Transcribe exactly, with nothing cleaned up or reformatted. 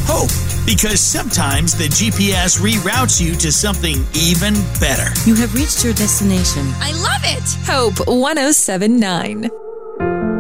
Hope, because sometimes the G P S reroutes you to something even better. You have reached your destination. I love it! Hope one oh seven point nine.